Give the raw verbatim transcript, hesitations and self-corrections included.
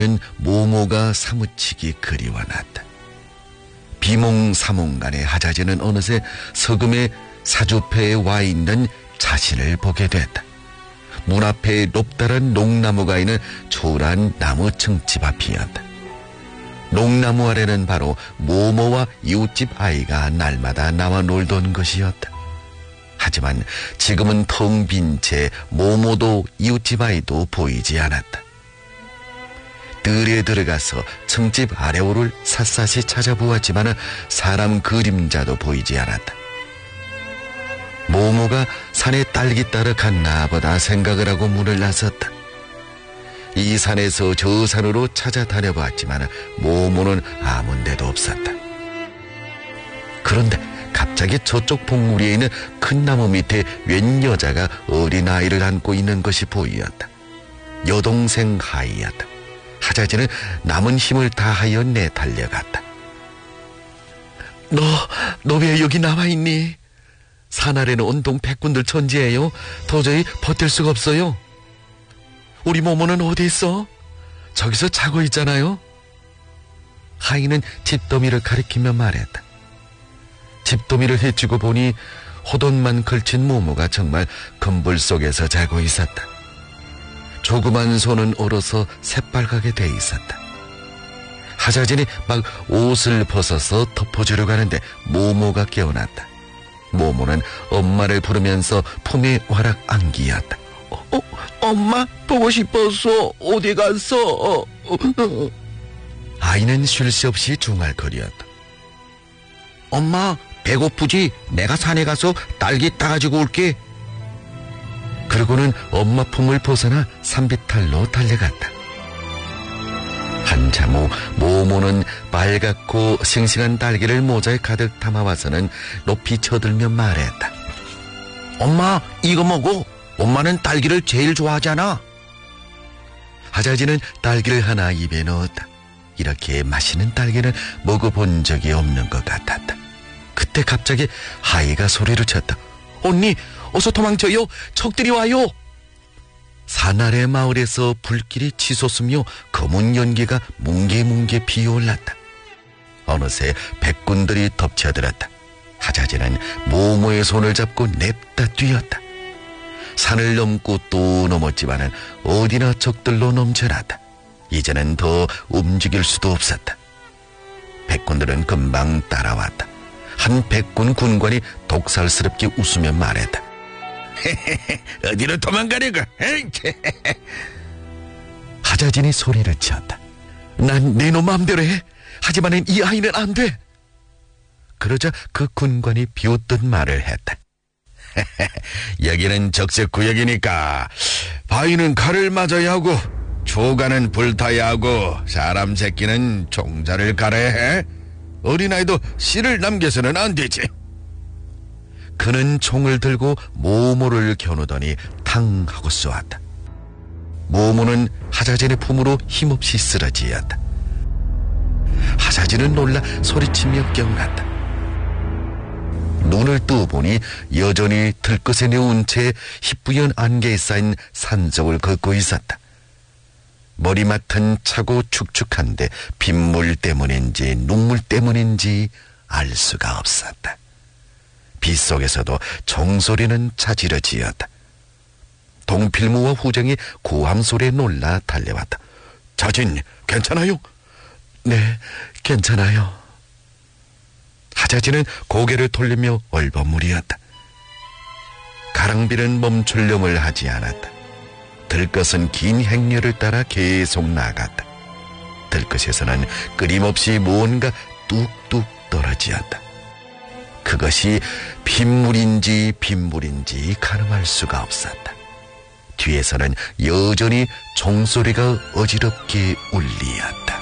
모모가 사무치기 그리워났다. 비몽사몽간에 하자지는 어느새 서금의 사주패에 와 있는 자신을 보게 됐다. 문 앞에 높다란 농나무가 있는 초란 나무 층집 앞이었다. 농나무 아래는 바로 모모와 이웃집 아이가 날마다 나와 놀던 것이었다. 하지만 지금은 텅 빈 채 모모도 이웃집 아이도 보이지 않았다. 뜰에 들어가서 층집 아래오를 샅샅이 찾아보았지만 사람 그림자도 보이지 않았다. 모모가 산에 딸기 따러 갔나 보다 생각을 하고 문을 나섰다. 이 산에서 저 산으로 찾아다녀봤지만 모모는 아무 데도 없었다. 그런데 갑자기 저쪽 봉우리에 있는 큰 나무 밑에 웬 여자가 어린아이를 안고 있는 것이 보였다. 여동생 하이였다. 하자지는 남은 힘을 다하여 내달려갔다. 너, 너 왜 여기 나와있니? 산 아래는 온통 백군들 천지예요. 도저히 버틸 수가 없어요. 우리 모모는 어디 있어? 저기서 자고 있잖아요. 하이는 집더미를 가리키며 말했다. 집더미를 헤치고 보니 호돈만 걸친 모모가 정말 건불 속에서 자고 있었다. 조그만 손은 얼어서 새빨갛게 돼 있었다. 하자진이 막 옷을 벗어서 덮어주려고 하는데 모모가 깨어났다. 모모는 엄마를 부르면서 품에 와락 안기었다. 어, 어, 엄마 보고 싶었어. 어디 갔어? 어, 어. 아이는 쉴 새 없이 중얼거렸다. 엄마 배고프지? 내가 산에 가서 딸기 따가지고 올게. 그러고는 엄마 품을 벗어나 산비탈로 달려갔다. 한참 후 모모는 빨갛고 싱싱한 딸기를 모자에 가득 담아와서는 높이 쳐들며 말했다. 엄마 이거 먹어. 엄마는 딸기를 제일 좋아하잖아. 하자지는 딸기를 하나 입에 넣었다. 이렇게 맛있는 딸기는 먹어본 적이 없는 것 같았다. 그때 갑자기 하이가 소리를 쳤다. 언니 어서 도망쳐요. 적들이 와요. 산 아래 마을에서 불길이 치솟으며 검은 연기가 뭉게뭉게 피어올랐다. 어느새 백군들이 덮쳐들었다. 하자지는 모모의 손을 잡고 냅다 뛰었다. 산을 넘고 또 넘었지만은 어디나 적들로 넘쳐났다. 이제는 더 움직일 수도 없었다. 백군들은 금방 따라왔다. 한 백군 군관이 독살스럽게 웃으며 말했다. 어디로 도망가려고? 하자진이 소리를 치었다. 난 내 놈 마음대로 해. 하지만 이 아이는 안 돼. 그러자 그 군관이 비웃던 말을 했다. 여기는 적색 구역이니까 바위는 칼을 맞아야 하고 초가는 불타야 하고 사람 새끼는 총자를 갈아야 해. 어린아이도 씨를 남겨서는 안 되지. 그는 총을 들고 모모를 겨누더니 탕 하고 쏘았다. 모모는 하자진의 품으로 힘없이 쓰러지었다. 하자진은 놀라 소리치며 깨어났다. 눈을 뜨보니 여전히 들것에 내운 채 희뿌연 안개에 쌓인 산속을 걷고 있었다. 머리맡은 차고 축축한데 빗물 때문인지 눈물 때문인지 알 수가 없었다. 빗속에서도 종소리는 차지러지었다. 동필무와 후정이 고함 소리에 놀라 달려왔다. 자진 괜찮아요? 네, 괜찮아요. 하자진은 고개를 돌리며 얼버무리었다. 가랑비는 멈출 념을 하지 않았다. 들것은 긴 행렬을 따라 계속 나갔다. 들것에서는 끊임없이 무언가 뚝뚝 떨어지었다. 그것이 빗물인지 빗물인지 가늠할 수가 없었다. 뒤에서는 여전히 종소리가 어지럽게 울리었다.